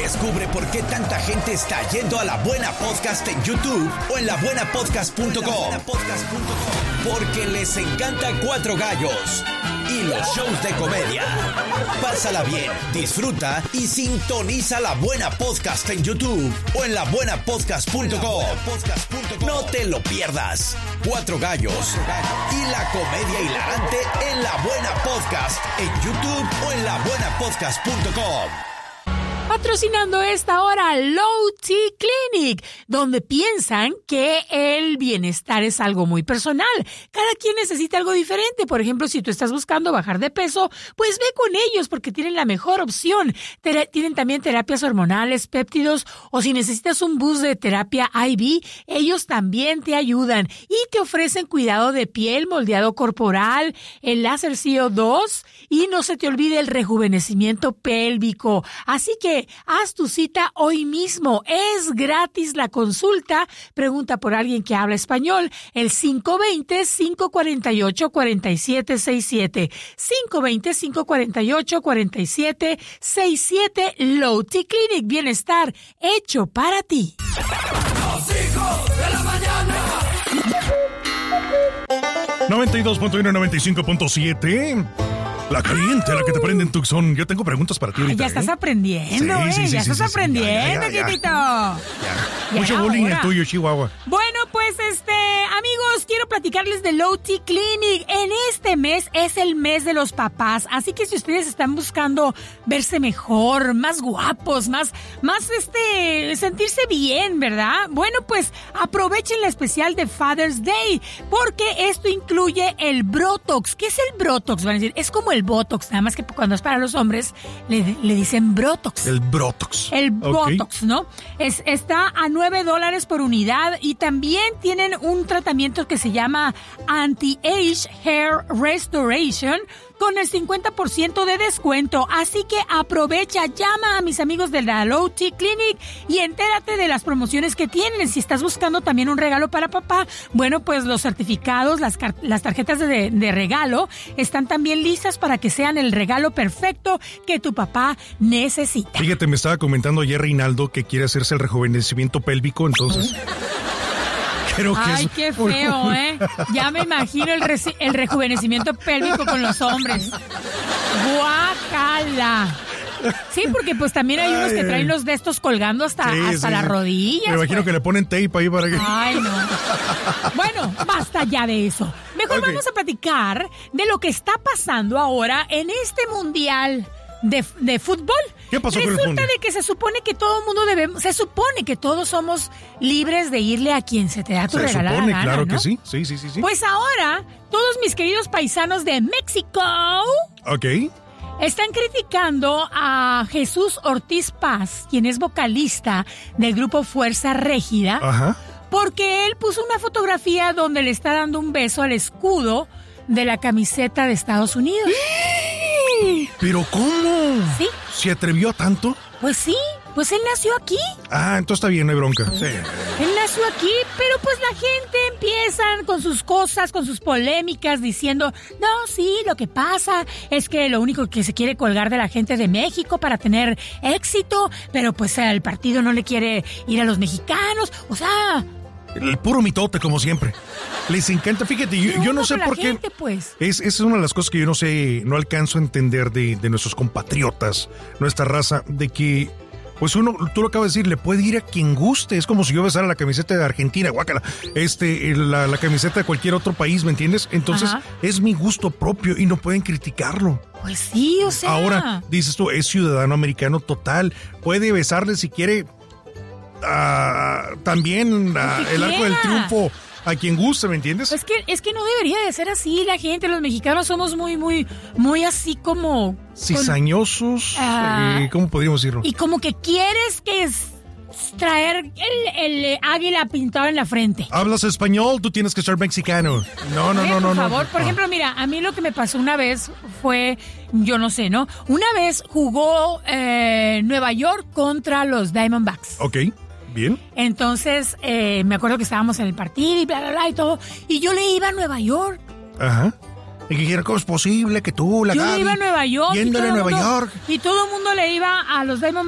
Descubre por qué tanta gente está yendo a La Buena Podcast en YouTube o en labuenapodcast.com. Porque les encanta Cuatro Gallos y los shows de comedia. Pásala bien, disfruta y sintoniza La Buena Podcast en YouTube o en labuenapodcast.com. No te lo pierdas. Cuatro Gallos y la comedia hilarante en La Buena Podcast en YouTube o en labuenapodcast.com. Patrocinando esta hora Low T Clinic, donde piensan que el bienestar es algo muy personal. Cada quien necesita algo diferente. Por ejemplo, si tú estás buscando bajar de peso, pues ve con ellos porque tienen la mejor opción. Tienen también terapias hormonales, péptidos, o si necesitas un boost de terapia IV, ellos también te ayudan y te ofrecen cuidado de piel, moldeado corporal, el láser CO2 y no se te olvide el rejuvenecimiento pélvico. Así que haz tu cita hoy mismo. Es gratis la consulta. Pregunta por alguien que habla español. El 520-548-4767. 520-548-4767. Low T Clinic. Bienestar hecho para ti. Los hijos de la mañana. 92.1, 95.7. La caliente, la que te prende en Tucson. Yo tengo preguntas para ti ahorita. Ya estás aprendiendo, ya estás aprendiendo, chiquitito. Mucho bullying el tuyo, Chihuahua. Bueno, pues amigos, quiero platicarles de Low T Clinic. En este mes es el mes de los papás, así que si ustedes están buscando verse mejor, más guapos, más sentirse bien, ¿verdad? Bueno, pues aprovechen la especial de Father's Day, porque esto incluye el Botox. ¿Qué es el Botox? Van a decir, es como el Botox, nada más que cuando es para los hombres le dicen Botox. El Botox. El Botox, ¿no? Está a $9 por unidad y también tienen un tratamiento que se llama Anti-Age Hair Restoration con el 50% de descuento. Así que aprovecha, llama a mis amigos de la Low T Clinic y entérate de las promociones que tienen. Si estás buscando también un regalo para papá, bueno, pues los certificados, las tarjetas de regalo están también listas para que sean el regalo perfecto que tu papá necesita. Fíjate, me estaba comentando ayer Reinaldo que quiere hacerse el rejuvenecimiento pélvico, entonces... Ay, qué feo, ¿eh? Ya me imagino el rejuvenecimiento pélvico con los hombres. ¡Guácala! Sí, porque pues también hay unos que traen los de estos colgando hasta las rodillas. Me imagino que le ponen tape ahí para que... Ay, no. Bueno, basta ya de eso. Mejor vamos a platicar de lo que está pasando ahora en este mundial de fútbol. ¿Qué pasó con el Resulta de que se supone que todo el mundo se supone que todos somos libres de irle a quien se te da tu regalada supone, gana, claro, ¿no? que sí. Sí. Pues ahora, todos mis queridos paisanos de México están criticando a Jesús Ortiz Paz, quien es vocalista del grupo Fuerza Régida, porque él puso una fotografía donde le está dando un beso al escudo de la camiseta de Estados Unidos. ¿Pero cómo? ¿Sí? ¿Se atrevió a tanto? Pues sí, pues él nació aquí. Ah, entonces está bien, no hay bronca. Sí. Él nació aquí, pero pues la gente empiezan con sus cosas, con sus polémicas, diciendo, no, sí, lo que pasa es que lo único que se quiere colgar de la gente de México para tener éxito, pero pues el partido no le quiere ir a los mexicanos, o sea... El puro mitote, como siempre. Les encanta, fíjate, yo no sé por qué. Gente, pues. Esa es una de las cosas que yo no sé, no alcanzo a entender de nuestros compatriotas, nuestra raza, de que, pues tú lo acabas de decir, le puede ir a quien guste. Es como si yo besara la camiseta de Argentina, guácala, la camiseta de cualquier otro país, ¿me entiendes? Entonces, es mi gusto propio y no pueden criticarlo. Pues sí, o sea. Ahora, dices tú, es ciudadano americano total, puede besarle si quiere. También el arco del triunfo a quien guste, ¿me entiendes? Es que no debería de ser así la gente. Los mexicanos somos muy así como... cizañosos, ¿cómo podríamos decirlo? Y como que quieres que traer el águila pintado en la frente. ¿Hablas español? Tú tienes que ser mexicano. No. Por favor, por ejemplo, mira, a mí lo que me pasó una vez fue, yo no sé, ¿no? Una vez jugó Nueva York contra los Diamondbacks. Ok. Bien. Entonces, me acuerdo que estábamos en el partido y bla, bla, bla y todo. Y yo le iba a Nueva York. Ajá. Y que dijeron, ¿cómo es posible que tú, la Yo Gaby, le iba a Nueva York. yéndole a Nueva York? Y todo el mundo le iba a los Diamondbacks.